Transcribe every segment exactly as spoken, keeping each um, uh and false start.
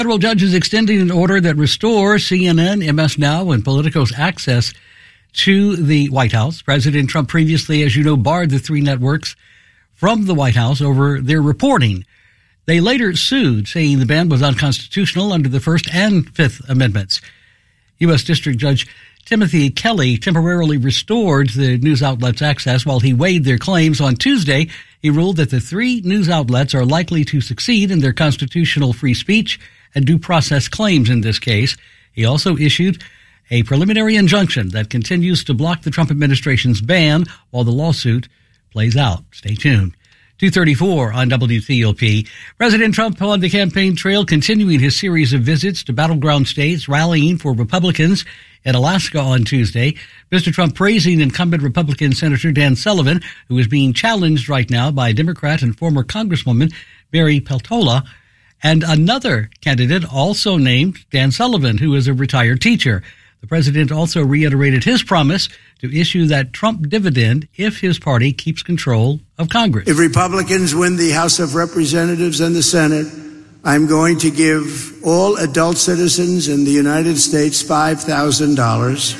Federal judge is extending an order that restores C N N, M S Now, and Politico's access to the White House. President Trump previously, as you know, barred the three networks from the White House over their reporting. They later sued, saying the ban was unconstitutional under the First and Fifth Amendments. U S. District Judge Timothy Kelly temporarily restored the news outlets' access while he weighed their claims. On Tuesday, he ruled that the three news outlets are likely to succeed in their constitutional free speech and due process claims in this case. He also issued a preliminary injunction that continues to block the Trump administration's ban while the lawsuit plays out. Stay tuned. two thirty-four on W T O P. President Trump on the campaign trail, continuing his series of visits to battleground states, rallying for Republicans in Alaska on Tuesday. Mister Trump praising incumbent Republican Senator Dan Sullivan, who is being challenged right now by Democrat and former Congresswoman Mary Peltola, and another candidate also named Dan Sullivan, who is a retired teacher. The president also reiterated his promise to issue that Trump dividend if his party keeps control of Congress. If Republicans win the House of Representatives and the Senate, I'm going to give all adult citizens in the United States five thousand dollars.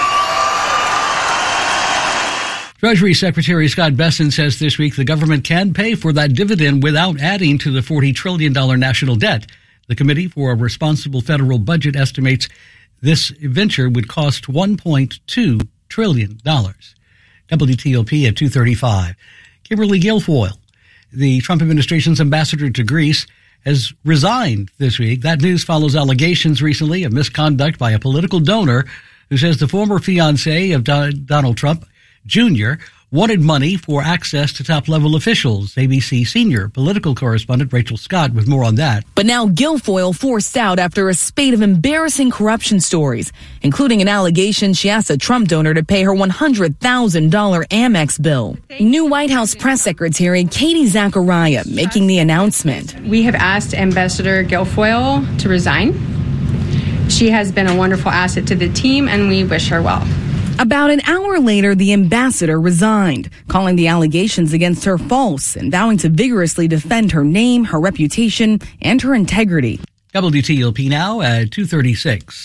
Treasury Secretary Scott Bessent says this week the government can pay for that dividend without adding to the forty trillion dollars national debt. The Committee for a Responsible Federal Budget estimates this venture would cost one point two trillion dollars. W T O P at two thirty-five. Kimberly Guilfoyle, the Trump administration's ambassador to Greece, has resigned this week. That news follows allegations recently of misconduct by a political donor who says the former fiancé of Don- Donald Trump, Junior, wanted money for access to top-level officials. A B C senior political correspondent Rachel Scott with more on that. But now Guilfoyle forced out after a spate of embarrassing corruption stories, including an allegation she asked a Trump donor to pay her one hundred thousand dollars Amex bill. New White House press secretary Katie Zachariah making the announcement. We have asked Ambassador Guilfoyle to resign. She has been a wonderful asset to the team, and we wish her well. About an hour later, the ambassador resigned, calling the allegations against her false and vowing to vigorously defend her name, her reputation, and her integrity. W T O P now at two thirty-six.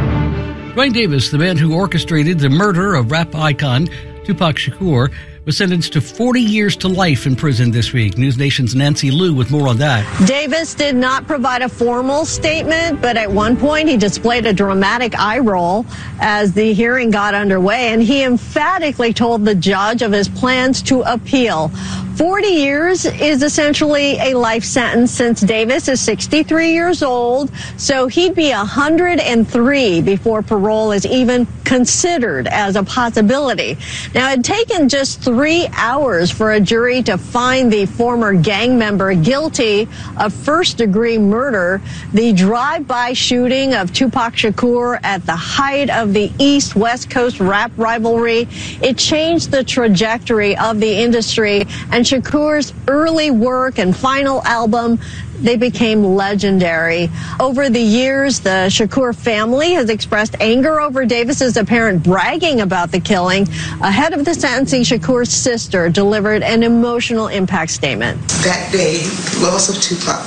Duane Davis, the man who orchestrated the murder of rap icon Tupac Shakur, was sentenced to forty years to life in prison this week. News Nation's Nancy Liu with more on that. Davis did not provide a formal statement, but at one point he displayed a dramatic eye roll as the hearing got underway, and he emphatically told the judge of his plans to appeal. forty years is essentially a life sentence since Davis is sixty-three years old, so he'd be one hundred three before parole is even considered as a possibility. Now, it had taken just three hours for a jury to find the former gang member guilty of first-degree murder, the drive-by shooting of Tupac Shakur at the height of the East-West Coast rap rivalry. It changed the trajectory of the industry, and Shakur's early work and final album, they became legendary. Over the years, the Shakur family has expressed anger over Davis's apparent bragging about the killing. Ahead of the sentencing, Shakur's sister delivered an emotional impact statement. That day, loss of Tupac,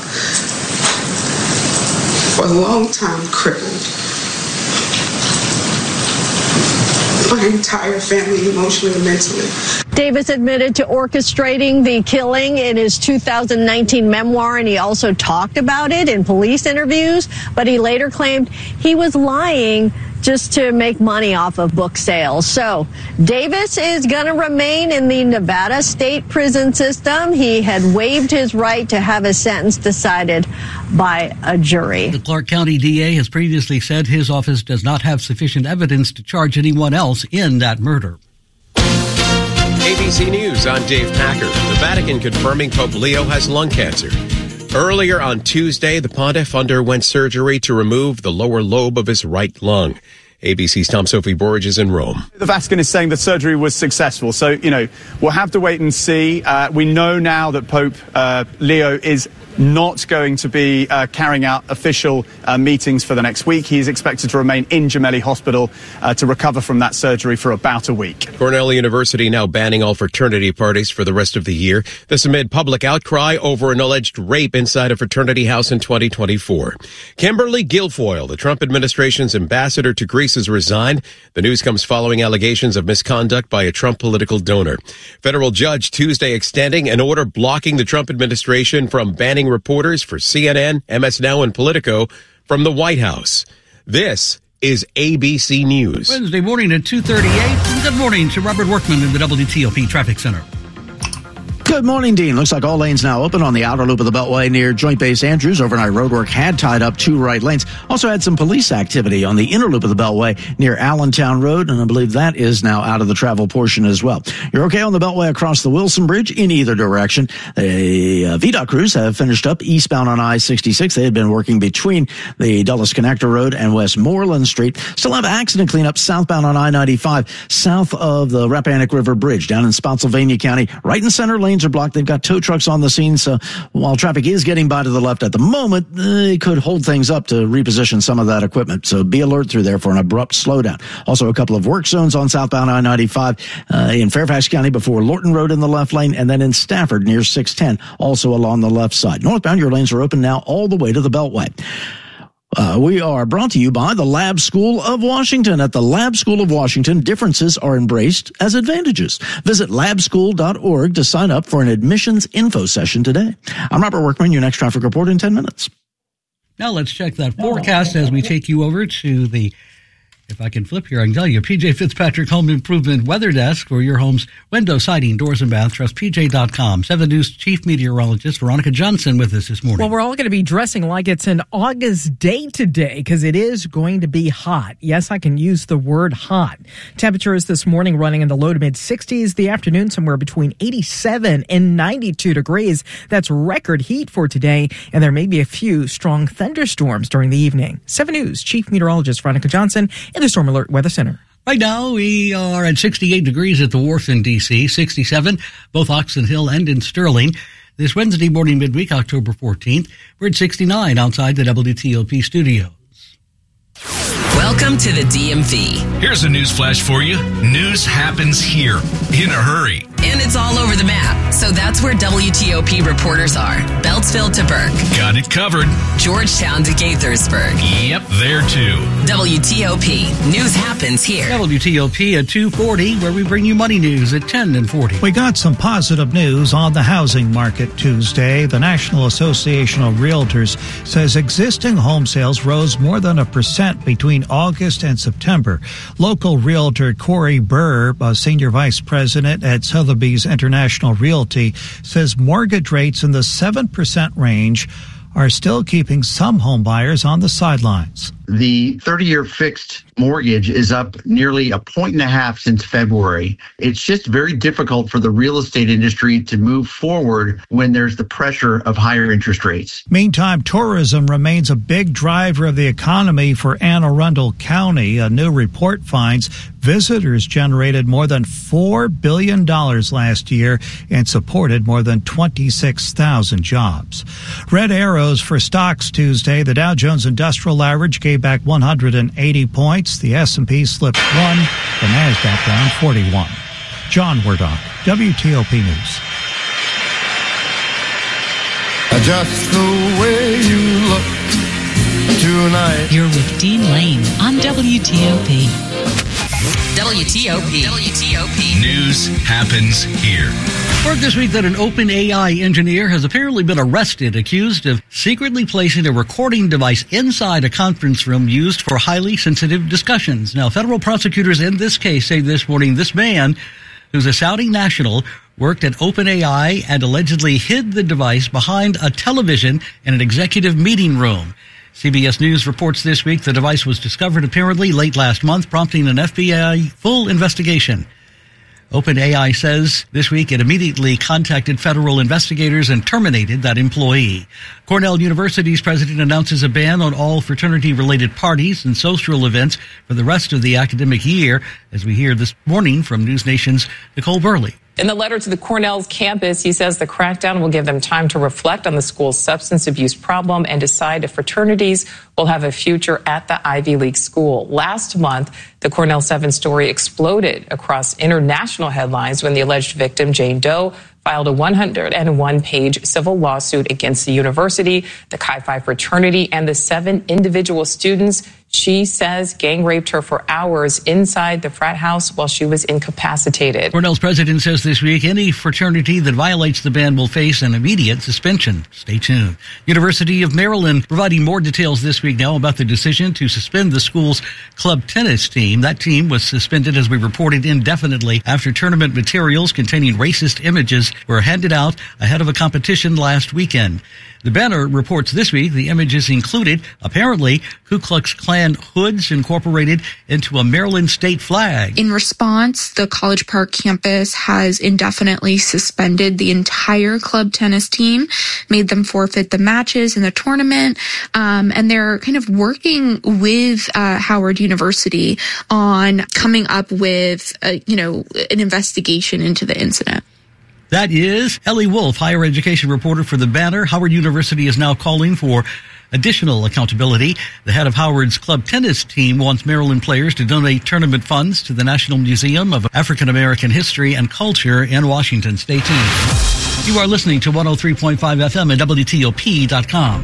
for a long time crippled my entire family emotionally and mentally. Davis admitted to orchestrating the killing in his two thousand nineteen memoir, and he also talked about it in police interviews, but he later claimed he was lying just to make money off of book sales. So Davis is going to remain in the Nevada state prison system. He had waived his right to have his sentence decided by a jury. The Clark County D A has previously said his office does not have sufficient evidence to charge anyone else in that murder. A B C News, I'm Dave Packer. The Vatican confirming Pope Leo has lung cancer. Earlier on Tuesday, the pontiff underwent surgery to remove the lower lobe of his right lung. A B C's Tom Sophie Borge is in Rome. The Vatican is saying the surgery was successful. So, you know, we'll have to wait and see. Uh, we know now that Pope uh, Leo is not going to be uh, carrying out official uh, meetings for the next week. He is expected to remain in Gemelli Hospital uh, to recover from that surgery for about a week. Cornell University now banning all fraternity parties for the rest of the year. This amid public outcry over an alleged rape inside a fraternity house in twenty twenty-four. Kimberly Guilfoyle, the Trump administration's ambassador to Greece, has resigned. The news comes following allegations of misconduct by a Trump political donor. Federal judge Tuesday extending an order blocking the Trump administration from banning reporters for C N N, M S Now, and Politico from the White House. This is A B C News. Wednesday morning at two thirty-eight. Good morning to Robert Workman in the W T O P Traffic Center. Good morning, Dean. Looks like all lanes now open on the outer loop of the Beltway near Joint Base Andrews. Overnight roadwork had tied up two right lanes. Also had some police activity on the inner loop of the Beltway near Allentown Road, and I believe that is now out of the travel portion as well. You're okay on the Beltway across the Wilson Bridge in either direction. The uh, V DOT crews have finished up eastbound on I sixty-six. They had been working between the Dulles Connector Road and Westmoreland Street. Still have accident cleanup southbound on I ninety-five, south of the Rappahannock River Bridge down in Spotsylvania County. Right and center lanes are blocked. They've got tow trucks on the scene, so while traffic is getting by to the left at the moment, they could hold things up to reposition some of that equipment. So be alert through there for an abrupt slowdown. Also, a couple of work zones on southbound I ninety-five uh, in Fairfax County before Lorton Road in the left lane, and then in Stafford near six ten, also along the left side. Northbound, your lanes are open now all the way to the Beltway. Uh, we are brought to you by the Lab School of Washington. At the Lab School of Washington, differences are embraced as advantages. Visit lab school dot org to sign up for an admissions info session today. I'm Robert Workman, your next traffic report in ten minutes. Now let's check that forecast as we take you over to the, if I can flip here, I can tell you, P J Fitzpatrick Home Improvement Weather Desk for your home's window, siding, doors, and bath. Trust P J dot com. seven News Chief Meteorologist Veronica Johnson with us this morning. Well, we're all going to be dressing like it's an August day today because it is going to be hot. Yes, I can use the word hot. Temperatures this morning running in the low to mid sixties. The afternoon somewhere between eighty-seven and ninety-two degrees. That's record heat for today, and there may be a few strong thunderstorms during the evening. seven News Chief Meteorologist Veronica Johnson in the Storm Alert Weather Center. Right now, we are at sixty-eight degrees at the Wharf in D C, sixty-seven, both Oxon Hill and in Sterling. This Wednesday morning, midweek, October fourteenth, we're at sixty-nine outside the W T O P studios. Welcome to the D M V. Here's a news flash for you. News happens here in a hurry. And it's all over the map. So that's where W T O P reporters are. Beltsville to Burke. Got it covered. Georgetown to Gaithersburg. Yep, there too. W T O P. News happens here. W T O P at two forty, where we bring you money news at ten and forty. We got some positive news on the housing market Tuesday. The National Association of Realtors says existing home sales rose more than a percent between August and September. Local realtor Corey Burr, a senior vice president at Sotheby's International Realty, says mortgage rates in the seven percent range are still keeping some home buyers on the sidelines. The thirty-year fixed mortgage is up nearly a point and a half since February. It's just very difficult for the real estate industry to move forward when there's the pressure of higher interest rates. Meantime, tourism remains a big driver of the economy for Anne Arundel County. A new report finds visitors generated more than four billion dollars last year and supported more than twenty-six thousand jobs. Red arrows for stocks Tuesday. The Dow Jones Industrial Average gave back one hundred eighty points. The S and P slipped one. The NASDAQ down forty-one. John Werdock, W T O P News. Just the way you look tonight. You're with Dean Lane on W T O P. W T O P. W T O P. News happens here. Word this week that an OpenAI engineer has apparently been arrested, accused of secretly placing a recording device inside a conference room used for highly sensitive discussions. Now, federal prosecutors in this case say this morning this man, who's a Saudi national, worked at OpenAI and allegedly hid the device behind a television in an executive meeting room. C B S News reports this week the device was discovered apparently late last month, prompting an F B I full investigation. OpenAI says this week it immediately contacted federal investigators and terminated that employee. Cornell University's president announces a ban on all fraternity-related parties and social events for the rest of the academic year, as we hear this morning from News Nation's Nicole Burley. In the letter to the Cornell's campus, he says the crackdown will give them time to reflect on the school's substance abuse problem and decide if fraternities will have a future at the Ivy League school. Last month, the Cornell seven story exploded across international headlines when the alleged victim, Jane Doe, filed a one hundred one page civil lawsuit against the university, the Chi Phi fraternity, and the seven individual students she says gang raped her for hours inside the frat house while she was incapacitated. Cornell's president says this week any fraternity that violates the ban will face an immediate suspension. Stay tuned. University of Maryland providing more details this week now about the decision to suspend the school's club tennis team. That team was suspended, as we reported, indefinitely after tournament materials containing racist images were handed out ahead of a competition last weekend. The Banner reports this week the images included, apparently, Ku Klux Klan hoods incorporated into a Maryland state flag. In response, the College Park campus has indefinitely suspended the entire club tennis team, made them forfeit the matches in the tournament, um, and they're kind of working with uh, Howard University on coming up with, uh, you know, an investigation into the incident. That is Ellie Wolf, higher education reporter for The Banner. Howard University is now calling for additional accountability. The head of Howard's club tennis team wants Maryland players to donate tournament funds to the National Museum of African American History and Culture in Washington. Stay tuned. You are listening to one oh three point five F M at W T O P dot com.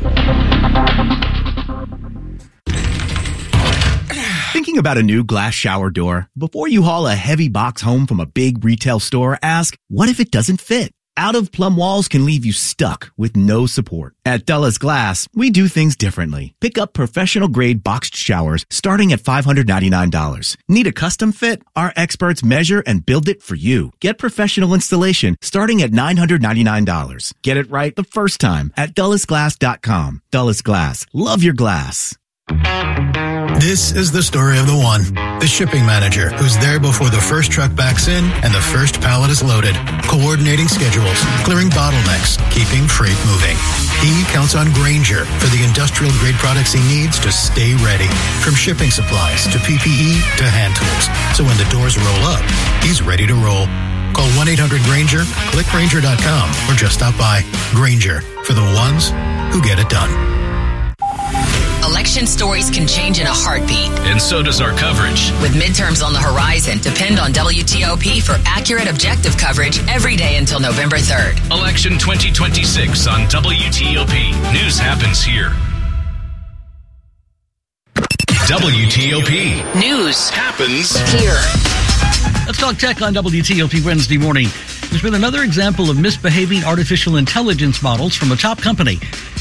Thinking about a new glass shower door? Before you haul a heavy box home from a big retail store, ask, what if it doesn't fit? Out-of-plumb walls can leave you stuck with no support. At Dulles Glass, we do things differently. Pick up professional-grade boxed showers starting at five hundred ninety-nine dollars. Need a custom fit? Our experts measure and build it for you. Get professional installation starting at nine hundred ninety-nine dollars. Get it right the first time at Dulles Glass dot com. Dulles Glass. Love your glass. This is the story of the one, the shipping manager who's there before the first truck backs in and the first pallet is loaded, coordinating schedules, clearing bottlenecks, keeping freight moving. He counts on Grainger for the industrial grade products he needs to stay ready, from shipping supplies to P P E to hand tools. So when the doors roll up, he's ready to roll. Call one eight hundred Grainger, click Grainger dot com, or just stop by. Grainger, for the ones who get it done. Election stories can change in a heartbeat. And so does our coverage. With midterms on the horizon, depend on W T O P for accurate, objective coverage every day until November third. Election twenty twenty-six on W T O P. News happens here. W T O P. News happens here. Let's talk tech on W T O P Wednesday morning. There's been another example of misbehaving artificial intelligence models from a top company.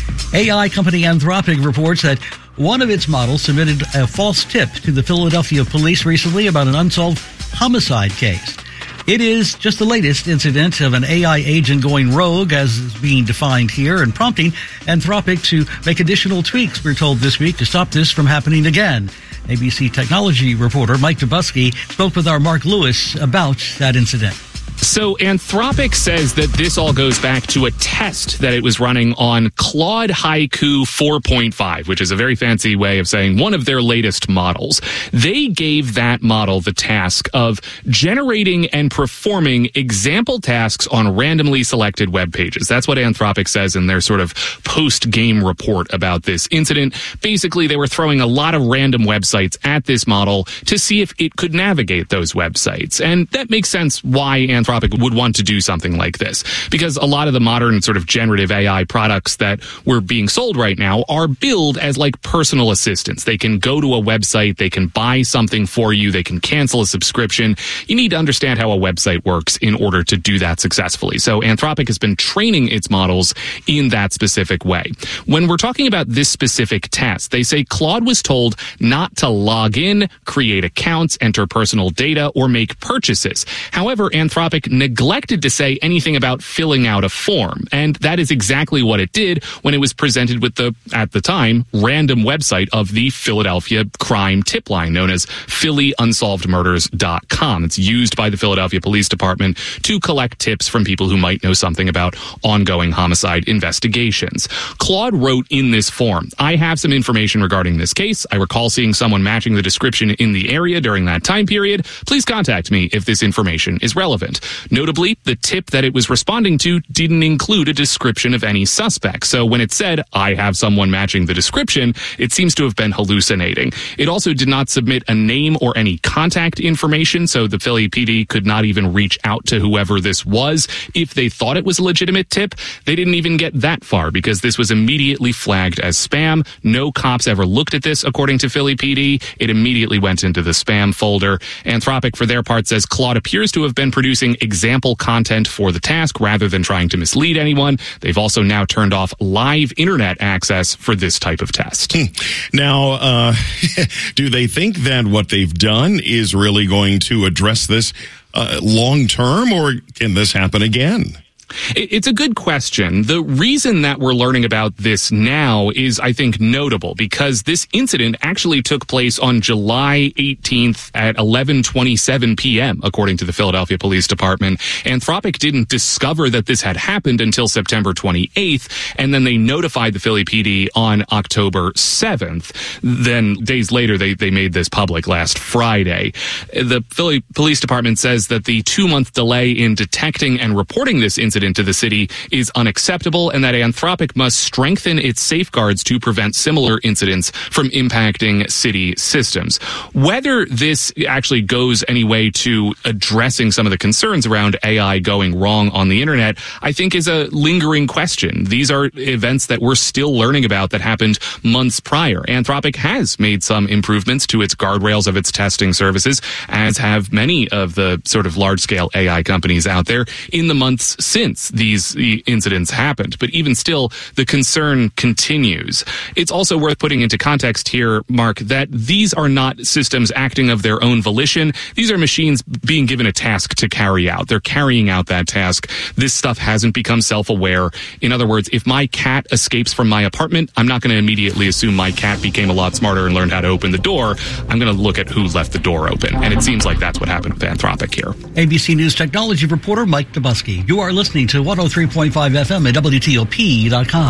A I company Anthropic reports that one of its models submitted a false tip to the Philadelphia police recently about an unsolved homicide case. It is just the latest incident of an A I agent going rogue, as is being defined here, and prompting Anthropic to make additional tweaks, we're told this week, to stop this from happening again. A B C technology reporter Mike Dubusky spoke with our Mark Lewis about that incident. So Anthropic says that this all goes back to a test that it was running on Claude Haiku four point five, which is a very fancy way of saying one of their latest models. They gave that model the task of generating and performing example tasks on randomly selected web pages. That's what Anthropic says in their sort of post-game report about this incident. Basically, they were throwing a lot of random websites at this model to see if it could navigate those websites. And that makes sense why Anthropic would want to do something like this, because a lot of the modern sort of generative A I products that were being sold right now are billed as like personal assistants. They can go to a website, they can buy something for you, they can cancel a subscription. You need to understand how a website works in order to do that successfully. So Anthropic has been training its models in that specific way. When we're talking about this specific test, they say Claude was told not to log in, create accounts, enter personal data, or make purchases. However, Anthropic neglected to say anything about filling out a form, and that is exactly what it did when it was presented with the, at the time, random website of the Philadelphia crime tip line known as Philly Unsolved Murders dot com. It's used by the Philadelphia Police Department to collect tips from people who might know something about ongoing homicide investigations. Claude wrote in this form, I have some information regarding this case. I recall seeing someone matching the description in the area during that time period. Please contact me if this information is relevant. Notably, the tip that it was responding to didn't include a description of any suspect. So when it said, I have someone matching the description, it seems to have been hallucinating. It also did not submit a name or any contact information, so the Philly P D could not even reach out to whoever this was. If they thought it was a legitimate tip, they didn't even get that far because this was immediately flagged as spam. No cops ever looked at this, according to Philly P D. It immediately went into the spam folder. Anthropic, for their part, says Claude appears to have been producing example content for the task rather than trying to mislead anyone. They've also now turned off live internet access for this type of test. Hmm. Now, uh, do they think that what they've done is really going to address this uh, long term, or can this happen again? It's a good question. The reason that we're learning about this now is, I think, notable because this incident actually took place on July eighteenth at eleven twenty-seven p.m., according to the Philadelphia Police Department. Anthropic didn't discover that this had happened until September twenty-eighth, and then they notified the Philly P D on October seventh. Then days later, they, they made this public last Friday. The Philly Police Department says that the two-month delay in detecting and reporting this incident to the city is unacceptable and that Anthropic must strengthen its safeguards to prevent similar incidents from impacting city systems. Whether this actually goes any way to addressing some of the concerns around A I going wrong on the internet, I think is a lingering question. These are events that we're still learning about that happened months prior. Anthropic has made some improvements to its guardrails of its testing services, as have many of the sort of large-scale A I companies out there in the months since these incidents happened. But even still, the concern continues. It's also worth putting into context here, Mark, that these are not systems acting of their own volition. These are machines being given a task to carry out. They're carrying out that task. This stuff hasn't become self-aware. In other words, if my cat escapes from my apartment, I'm not going to immediately assume my cat became a lot smarter and learned how to open the door. I'm going to look at who left the door open. And it seems like that's what happened with Anthropic here. A B C News technology reporter Mike Dubusky. You are listening to one oh three point five F M at W T O P dot com.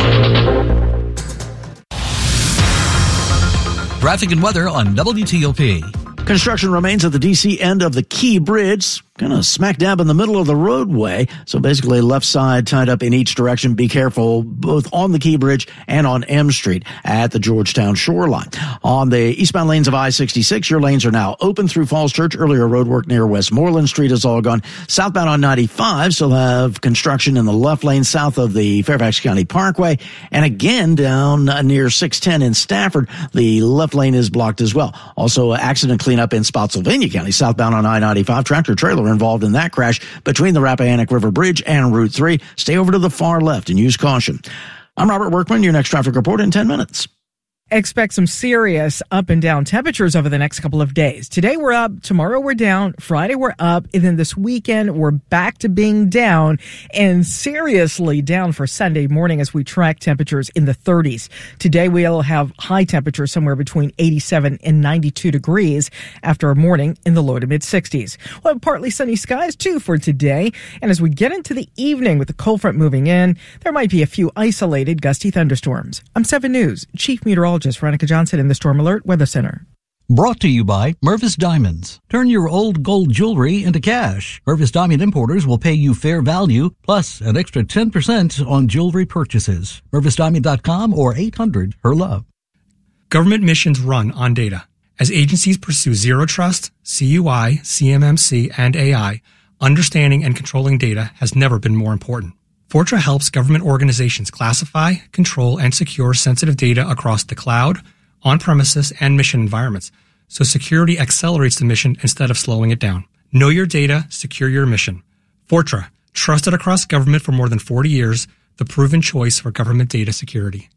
Traffic and weather on W T O P. Construction remains at the D C end of the Key Bridge, kind of smack dab in the middle of the roadway. So basically left side tied up in each direction. Be careful both on the Key Bridge and on M Street at the Georgetown shoreline. On the eastbound lanes of I sixty-six, your lanes are now open through Falls Church. Earlier roadwork near Westmoreland Street is all gone. Southbound on ninety-five still have construction in the left lane south of the Fairfax County Parkway. And again down near six ten in Stafford, the left lane is blocked as well. Also accident cleanup up in Spotsylvania County, southbound on I ninety-five. Tractor trailer involved in that crash between the Rappahannock River Bridge and Route three. Stay over to the far left and use caution. I'm Robert Workman, your next traffic report in ten minutes. Expect some serious up and down temperatures over the next couple of days. Today we're up, tomorrow we're down, Friday we're up, and then this weekend we're back to being down and seriously down for Sunday morning as we track temperatures in the thirties. Today we'll have high temperatures somewhere between eighty-seven and ninety-two degrees after a morning in the low to mid sixties. We'll have partly sunny skies too for today. And as we get into the evening with the cold front moving in, there might be a few isolated gusty thunderstorms. I'm seven News Chief Meteorologist Veronica Johnson in the Storm Alert Weather Center. Brought to you by Mervis Diamonds. Turn your old gold jewelry into cash. Mervis Diamond Importers will pay you fair value plus an extra ten percent on jewelry purchases. Mervis Diamond dot com or eight hundred her love. Government missions run on data. As agencies pursue zero trust, C U I, C M M C, and A I, understanding and controlling data has never been more important. Fortra helps government organizations classify, control, and secure sensitive data across the cloud, on-premises, and mission environments, so security accelerates the mission instead of slowing it down. Know your data, secure your mission. Fortra, trusted across government for more than forty years, the proven choice for government data security.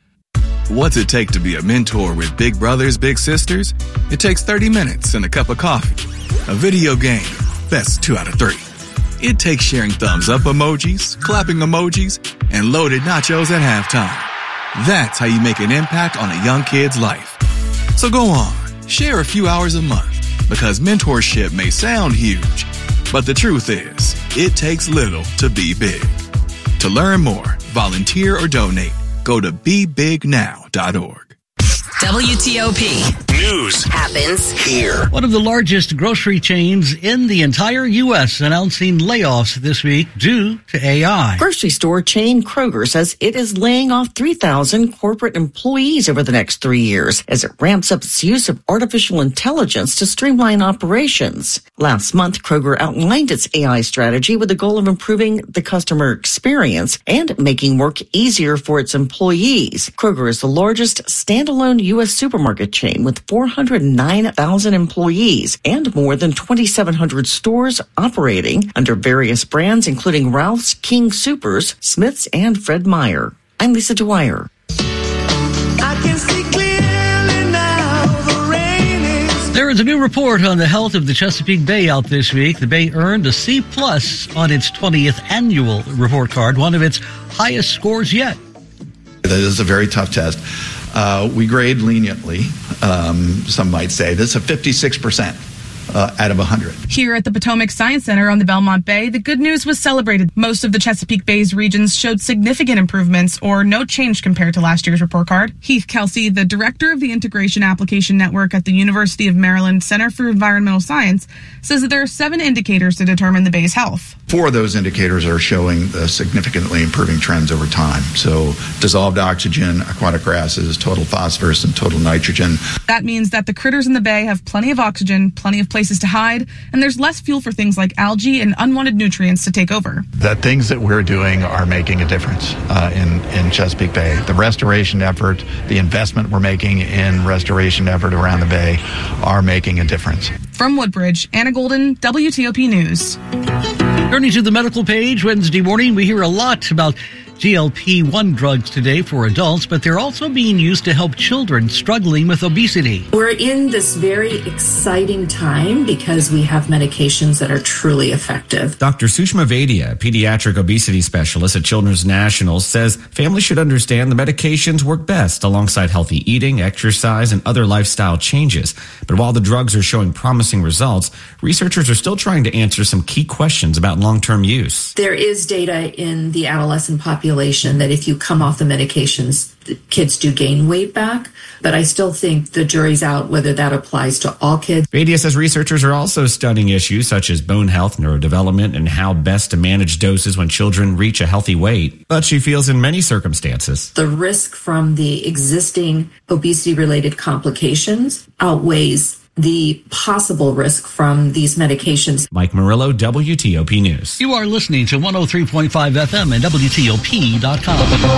What's it take to be a mentor with big brothers, big sisters? It takes thirty minutes and a cup of coffee. A video game, best two out of three. It takes sharing thumbs up emojis, clapping emojis, and loaded nachos at halftime. That's how you make an impact on a young kid's life. So go on, share a few hours a month, because mentorship may sound huge, but the truth is, it takes little to be big. To learn more, volunteer or donate, go to be big now dot org. W T O P. News happens here. One of the largest grocery chains in the entire U S announcing layoffs this week due to A I. Grocery store chain Kroger says it is laying off three thousand corporate employees over the next three years as it ramps up its use of artificial intelligence to streamline operations. Last month, Kroger outlined its A I strategy with the goal of improving the customer experience and making work easier for its employees. Kroger is the largest standalone U S supermarket chain with four hundred nine thousand employees and more than twenty-seven hundred stores operating under various brands, including Ralph's, King Soopers, Smith's, and Fred Meyer. I'm Lisa Dwyer. I can see clearly now, the rain is... There is a new report on the health of the Chesapeake Bay out this week. The Bay earned a C plus on its twentieth annual report card, one of its highest scores yet. That is a very tough test. Uh, we grade leniently, um, some might say. This is a fifty-six percent uh, out of one hundred. Here at the Potomac Science Center on the Belmont Bay, the good news was celebrated. Most of the Chesapeake Bay's regions showed significant improvements or no change compared to last year's report card. Heath Kelsey, the director of the Integration Application Network at the University of Maryland Center for Environmental Science, says that there are seven indicators to determine the Bay's health. Four of those indicators are showing uh, significantly improving trends over time. So dissolved oxygen, aquatic grasses, total phosphorus, and total nitrogen. That means that the critters in the bay have plenty of oxygen, plenty of places to hide, and there's less fuel for things like algae and unwanted nutrients to take over. The things that we're doing are making a difference uh, in, in Chesapeake Bay. The restoration effort, the investment we're making in restoration effort around the bay are making a difference. From Woodbridge, Anna Golden, W T O P News. Turning to the medical page, Wednesday morning, we hear a lot about G L P one drugs today for adults, but they're also being used to help children struggling with obesity. We're in this very exciting time because we have medications that are truly effective. Doctor Sushma Vaidya, a pediatric obesity specialist at Children's National, says families should understand the medications work best alongside healthy eating, exercise, and other lifestyle changes. But while the drugs are showing promising results, researchers are still trying to answer some key questions about long-term use. There is data in the adolescent population that if you come off the medications, the kids do gain weight back, but I still think the jury's out whether that applies to all kids. Vaidya says researchers are also studying issues such as bone health, neurodevelopment, and how best to manage doses when children reach a healthy weight. But she feels in many circumstances, the risk from the existing obesity-related complications outweighs the possible risk from these medications. Mike Murillo, W T O P News. You are listening to one oh three point five F M and W T O P dot com.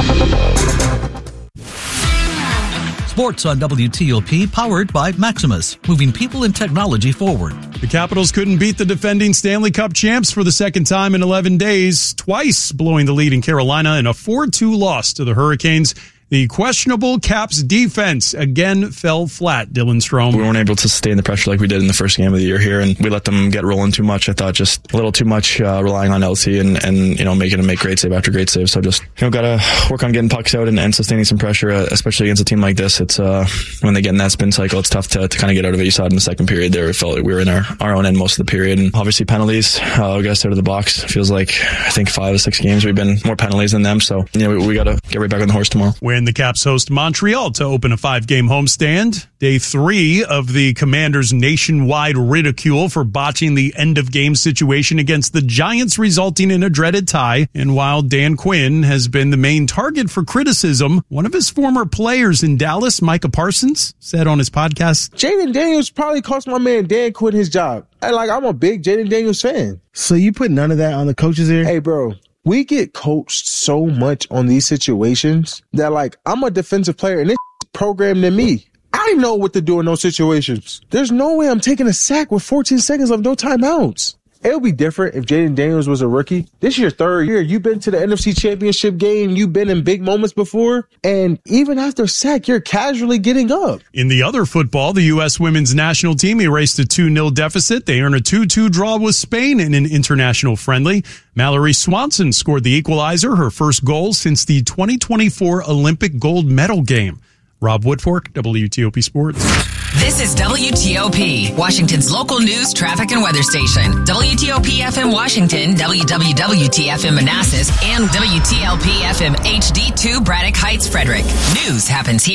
Sports on W T O P, powered by Maximus, moving people and technology forward. The Capitals couldn't beat the defending Stanley Cup champs for the second time in eleven days, twice blowing the lead in Carolina in a four two loss to the Hurricanes. The questionable Caps defense again fell flat, Dylan Strome. We weren't able to sustain the pressure like we did in the first game of the year here, and we let them get rolling too much. I thought just a little too much uh, relying on L T and, and, you know, making them make great save after great save. So just, you know, got to work on getting pucks out and, and sustaining some pressure, uh, especially against a team like this. It's uh, when they get in that spin cycle, it's tough to, to kind of get out of it. You saw it in the second period there. It felt like we were in our, our own end most of the period. And obviously penalties, uh, we got us out of the box. It feels like, I think five or six games we've been more penalties than them. So, you know, we, we got to get right back on the horse tomorrow. When the Caps host Montreal to open a five-game homestand. Day three of the Commanders' nationwide ridicule for botching the end-of-game situation against the Giants, resulting in a dreaded tie. And while Dan Quinn has been the main target for criticism, one of his former players in Dallas, Micah Parsons, said on his podcast, Jaden Daniels probably cost my man Dan Quinn his job. And like, I'm a big Jaden Daniels fan. So you put none of that on the coaches here? Hey, bro. We get coached so much on these situations that, like, I'm a defensive player and this programmed in me. I know what to do in those situations. There's no way I'm taking a sack with fourteen seconds left, no timeouts. It would be different if Jaden Daniels was a rookie. This is your third year. You've been to the N F C Championship game. You've been in big moments before. And even after sack, you're casually getting up. In the other football, the U S women's national team erased a two nil deficit. They earned a two two draw with Spain in an international friendly. Mallory Swanson scored the equalizer, her first goal since the twenty twenty-four Olympic gold medal game. Rob Woodfork, W T O P Sports. This is W T O P, Washington's local news, traffic, and weather station. W T O P F M Washington, W W W T F M Manassas, and W T L P F M H D two Braddock Heights, Frederick. News happens here.